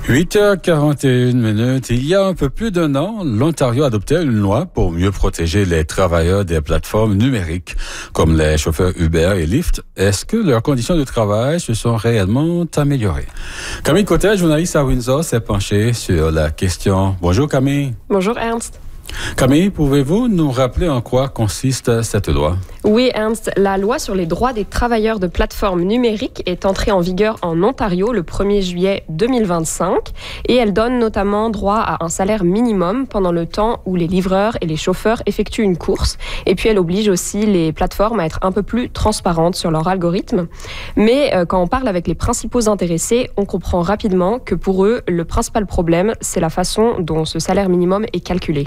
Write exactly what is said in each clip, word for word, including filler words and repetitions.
huit heures quarante et une minutes. Il y a un peu plus d'un an, l'Ontario adoptait une loi pour mieux protéger les travailleurs des plateformes numériques, comme les chauffeurs Uber et Lyft. Est-ce que leurs conditions de travail se sont réellement améliorées? Camille Côté, journaliste à Windsor, s'est penchée sur la question. Bonjour Camille. Bonjour Ernst. Camille, pouvez-vous nous rappeler en quoi consiste cette loi? Oui, Ernst, la loi sur les droits des travailleurs de plateformes numériques est entrée en vigueur en Ontario le premier juillet deux mille vingt-cinq et elle donne notamment droit à un salaire minimum pendant le temps où les livreurs et les chauffeurs effectuent une course. Et puis elle oblige aussi les plateformes à être un peu plus transparentes sur leur algorithme. Mais euh, quand on parle avec les principaux intéressés, on comprend rapidement que pour eux, le principal problème, c'est la façon dont ce salaire minimum est calculé.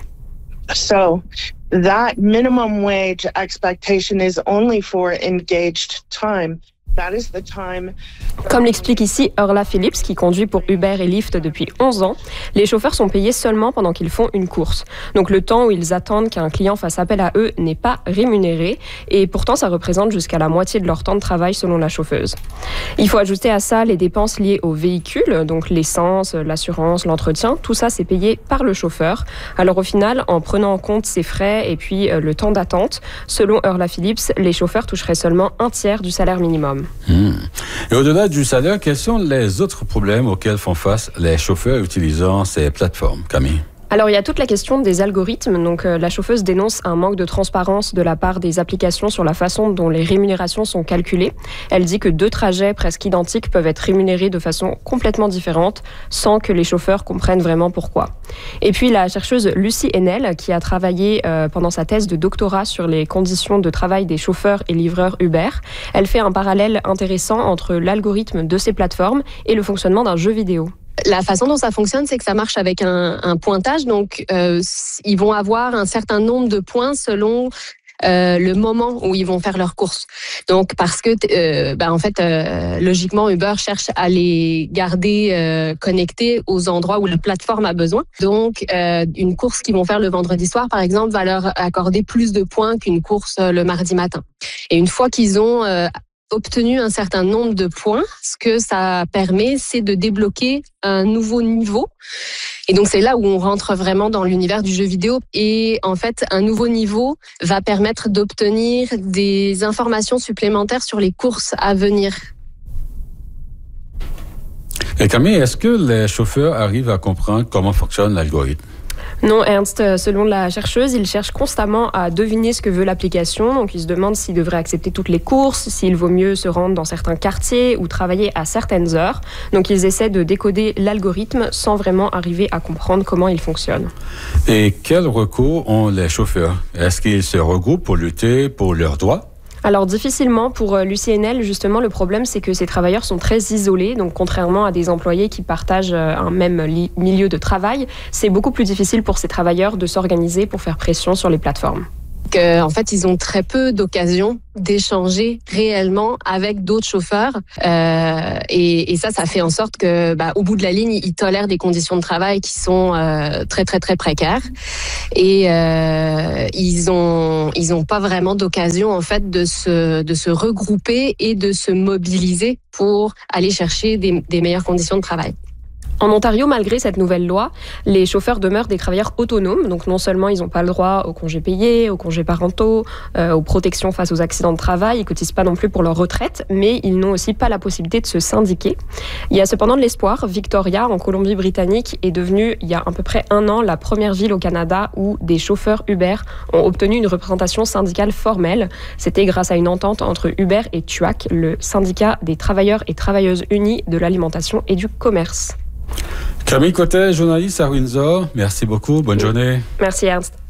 So that minimum wage expectation is only for engaged time. That is the time. Comme l'explique ici Orla Phillips, qui conduit pour Uber et Lyft depuis onze ans, les chauffeurs sont payés seulement pendant qu'ils font une course. Donc le temps où ils attendent qu'un client fasse appel à eux n'est pas rémunéré et pourtant ça représente jusqu'à la moitié de leur temps de travail selon la chauffeuse. Il faut ajouter à ça les dépenses liées au véhicule, donc l'essence, l'assurance, l'entretien, tout ça c'est payé par le chauffeur. Alors au final, en prenant en compte ces frais et puis le temps d'attente, selon Orla Phillips, les chauffeurs toucheraient seulement un tiers du salaire minimum. Mmh. Et au-delà du salaire, quels sont les autres problèmes auxquels font face les chauffeurs utilisant ces plateformes, Camille? Alors, il y a toute la question des algorithmes. Donc, euh, la chauffeuse dénonce un manque de transparence de la part des applications sur la façon dont les rémunérations sont calculées. Elle dit que deux trajets presque identiques peuvent être rémunérés de façon complètement différente sans que les chauffeurs comprennent vraiment pourquoi. Et puis, la chercheuse Lucy Enel, qui a travaillé euh, pendant sa thèse de doctorat sur les conditions de travail des chauffeurs et livreurs Uber, elle fait un parallèle intéressant entre l'algorithme de ces plateformes et le fonctionnement d'un jeu vidéo. La façon dont ça fonctionne, c'est que ça marche avec un, un pointage. Donc, euh, ils vont avoir un certain nombre de points selon euh, le moment où ils vont faire leur course. Donc, parce que, euh, ben, en fait, euh, logiquement, Uber cherche à les garder euh, connectés aux endroits où la plateforme a besoin. Donc, euh, une course qu'ils vont faire le vendredi soir, par exemple, va leur accorder plus de points qu'une course le mardi matin. Et une fois qu'ils ont euh, obtenu un certain nombre de points, ce que ça permet, c'est de débloquer un nouveau niveau. Et donc, c'est là où on rentre vraiment dans l'univers du jeu vidéo. Et en fait, un nouveau niveau va permettre d'obtenir des informations supplémentaires sur les courses à venir. Et Camille, est-ce que les chauffeurs arrivent à comprendre comment fonctionne l'algorithme? Non, Ernst, selon la chercheuse, ils cherchent constamment à deviner ce que veut l'application. Donc, ils se demandent s'ils devraient accepter toutes les courses, s'il vaut mieux se rendre dans certains quartiers ou travailler à certaines heures. Donc, ils essaient de décoder l'algorithme sans vraiment arriver à comprendre comment il fonctionne. Et quels recours ont les chauffeurs? Est-ce qu'ils se regroupent pour lutter pour leurs droits? Alors difficilement pour Lucy Enel, justement, le problème c'est que ces travailleurs sont très isolés, donc contrairement à des employés qui partagent un même li- milieu de travail, c'est beaucoup plus difficile pour ces travailleurs de s'organiser pour faire pression sur les plateformes. Que, en fait, ils ont très peu d'occasions d'échanger réellement avec d'autres chauffeurs. Euh, et, et ça, ça fait en sorte que, bah, au bout de la ligne, ils tolèrent des conditions de travail qui sont euh, très, très, très précaires. Et euh, ils ont, ils ont pas vraiment d'occasion, en fait, de se, de se regrouper et de se mobiliser pour aller chercher des, des meilleures conditions de travail. En Ontario, malgré cette nouvelle loi, les chauffeurs demeurent des travailleurs autonomes. Donc non seulement ils n'ont pas le droit aux congés payés, aux congés parentaux, euh, aux protections face aux accidents de travail, ils ne cotisent pas non plus pour leur retraite, mais ils n'ont aussi pas la possibilité de se syndiquer. Il y a cependant de l'espoir. Victoria, en Colombie-Britannique, est devenue, il y a à peu près un an, la première ville au Canada où des chauffeurs Uber ont obtenu une représentation syndicale formelle. C'était grâce à une entente entre Uber et T U A C, le syndicat des travailleurs et travailleuses unis de l'alimentation et du commerce. Camille Côté, journaliste à Windsor, merci beaucoup, bonne journée. Merci Ernst.